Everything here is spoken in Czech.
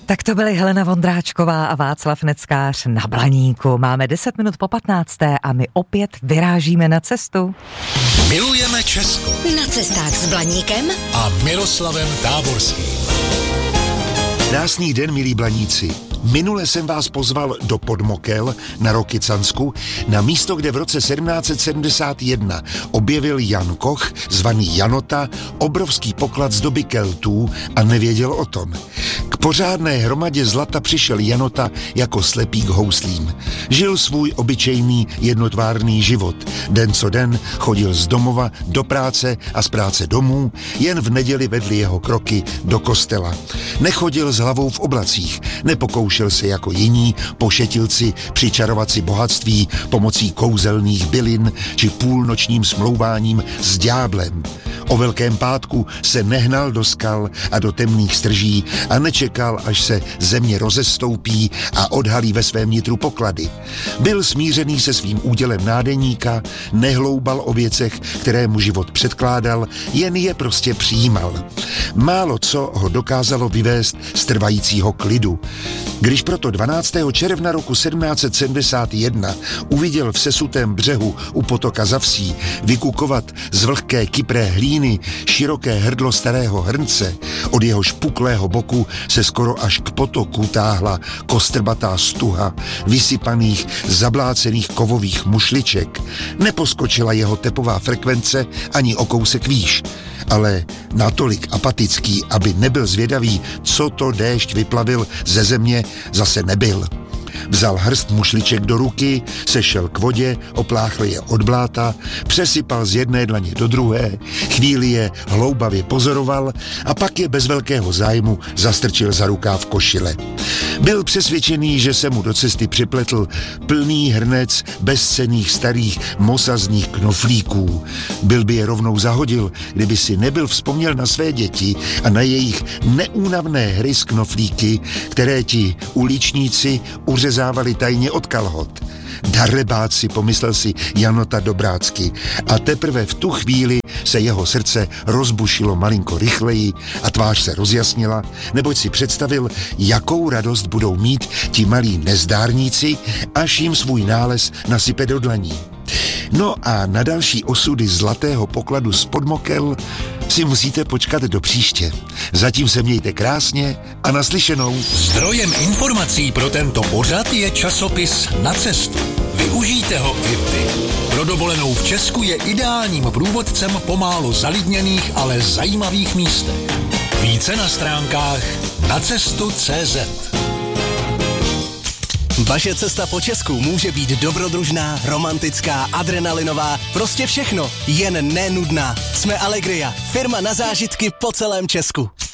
Tak to byly Helena Vondráčková a Václav Neckář na Blaníku. Máme 10 minut po 15. a my opět vyrážíme na cestu. Milujeme Česko. Na cestách s Blaníkem A Miroslavem Táborským. Krásný den, milí Blaníci. Minule jsem vás pozval do Podmokel na Rokycansku, na místo, kde v roce 1771 objevil Jan Koch, zvaný Janota, obrovský poklad z doby Keltů a nevěděl o tom. K pořádné hromadě zlata přišel Janota jako slepý k houslím. Žil svůj obyčejný jednotvárný život. Den co den chodil z domova do práce a z práce domů, jen v neděli vedli jeho kroky do kostela. Nechodil s hlavou v oblacích, nepokoušel se jako jiní pošetilci přičarovat si bohatství pomocí kouzelných bylin či půlnočním smlouváním s ďáblem. O Velkém pátku se nehnal do skal a do temných strží a nečekal, až se země rozestoupí a odhalí ve svém nitru poklady. Byl smířený se svým údělem nádeníka, nehloubal o věcech, které mu život předkládal, jen je prostě přijímal. Málo co ho dokázalo vyvést z trvajícího klidu. Když proto 12. června roku 1771 uviděl v sesutém břehu u potoka Zavsí vykukovat z vlhké kypré hlíny široké hrdlo starého hrnce, od jeho špuklého boku se skoro až k potoku táhla kostrbatá stuha vysypaných, zablácených kovových mušliček, neposkočila jeho tepová frekvence ani o kousek výš, ale natolik apatický, aby nebyl zvědavý, co to déšť vyplavil ze země, zase nebyl. Vzal hrst mušliček do ruky, sešel k vodě, opláchl je od bláta, přesypal z jedné dlaně do druhé, chvíli je hloubavě pozoroval a pak je bez velkého zájmu zastrčil za rukáv košile. Byl přesvědčený, že se mu do cesty připletl plný hrnec bezcenných starých mosazných knoflíků. Byl by je rovnou zahodil, kdyby si nebyl vzpomněl na své děti a na jejich neúnavné hry s knoflíky, které ti uličníci uřezávali tajně od kalhot. Darebáci, pomyslel si Janota dobrácky, a teprve v tu chvíli se jeho srdce rozbušilo malinko rychleji a tvář se rozjasnila, neboť si představil, jakou radost budou mít ti malí nezdárníci, až jim svůj nález nasype do dlaní. No a na další osudy zlatého pokladu z Podmokel si musíte počkat do příště. Zatím se mějte krásně a naslyšenou. Zdrojem informací pro tento pořad je časopis Na cestu. Využijte ho i vy. Pro dovolenou v Česku je ideálním průvodcem po málo zalidněných, ale zajímavých místech. Více na stránkách nacestu.cz. Vaše cesta po Česku může být dobrodružná, romantická, adrenalinová, prostě všechno, jen nenudná. Jsme Allegria, firma na zážitky po celém Česku.